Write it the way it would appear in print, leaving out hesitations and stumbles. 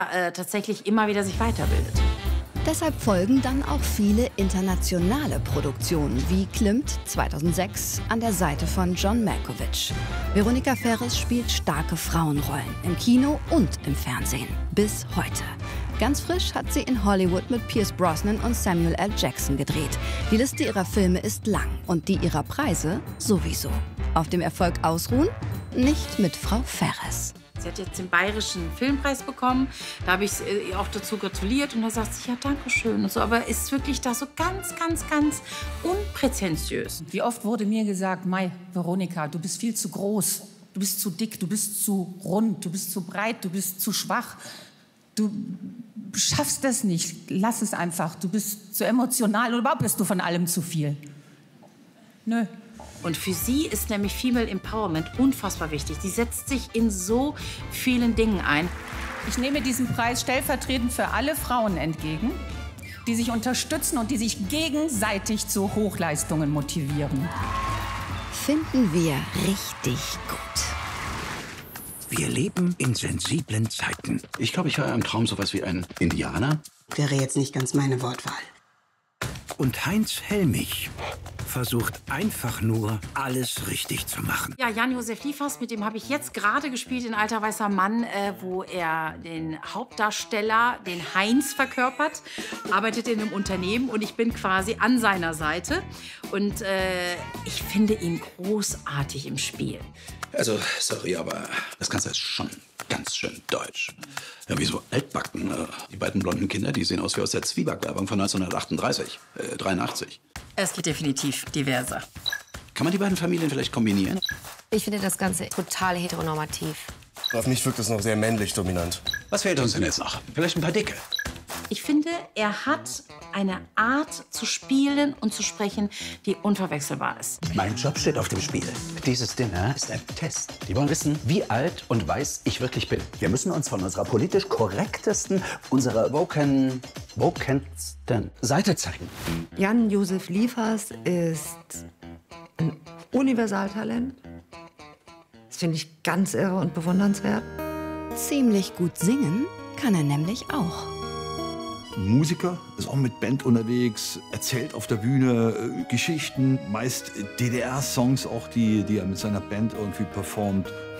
tatsächlich immer wieder sich weiterbildet. Deshalb folgen dann auch viele internationale Produktionen, wie Klimt 2006 an der Seite von John Malkovich. Veronica Ferres spielt starke Frauenrollen im Kino und im Fernsehen. Bis heute. Ganz frisch hat sie in Hollywood mit Pierce Brosnan und Samuel L. Jackson gedreht. Die Liste ihrer Filme ist lang und die ihrer Preise sowieso. Auf dem Erfolg ausruhen? Nicht mit Frau Ferres. Sie hat jetzt den Bayerischen Filmpreis bekommen. Da habe ich ihr auch dazu gratuliert. Und da sagt sie, ja, danke schön. Und so, aber ist wirklich da so ganz, ganz, ganz unprätentiös. Wie oft wurde mir gesagt, Mai, Veronica, du bist viel zu groß. Du bist zu dick, du bist zu rund, du bist zu breit, du bist zu schwach. Du schaffst das nicht. Lass es einfach. Du bist zu emotional oder überhaupt bist du von allem zu viel. Nö. Und für sie ist nämlich Female Empowerment unfassbar wichtig. Sie setzt sich in so vielen Dingen ein. Ich nehme diesen Preis stellvertretend für alle Frauen entgegen, die sich unterstützen und die sich gegenseitig zu Hochleistungen motivieren. Finden wir richtig gut. Wir leben in sensiblen Zeiten. Ich glaube, ich höre im Traum sowas wie ein Indianer. Wäre jetzt nicht ganz meine Wortwahl. Und Heinz Hellmich versucht einfach nur, alles richtig zu machen. Ja, Jan-Josef Liefers, mit dem habe ich jetzt gerade gespielt in Alter weißer Mann, wo er den Hauptdarsteller, den Heinz, verkörpert, arbeitet in einem Unternehmen und ich bin quasi an seiner Seite. Und ich finde ihn großartig im Spiel. Also, sorry, aber das Ganze ist schon ganz schön deutsch. Ja, wie so altbacken. Die beiden blonden Kinder, die sehen aus wie aus der Zwieback-Werbung von 83. Es geht definitiv diverser. Kann man die beiden Familien vielleicht kombinieren? Ich finde das Ganze total heteronormativ. Auf mich wirkt es noch sehr männlich dominant. Was fehlt uns denn jetzt noch? Vielleicht ein paar Dicke. Ich finde, er hat eine Art zu spielen und zu sprechen, die unverwechselbar ist. Mein Job steht auf dem Spiel. Dieses Dinner ist ein Test. Die wollen wissen, wie alt und weiß ich wirklich bin. Wir müssen uns von unserer politisch korrektesten, unserer wokensten Seite zeigen. Jan-Josef Liefers ist ein Universaltalent. Das finde ich ganz irre und bewundernswert. Ziemlich gut singen kann er nämlich auch. Musiker, ist auch mit Band unterwegs, erzählt auf der Bühne Geschichten, meist DDR-Songs auch, die er mit seiner Band irgendwie performt.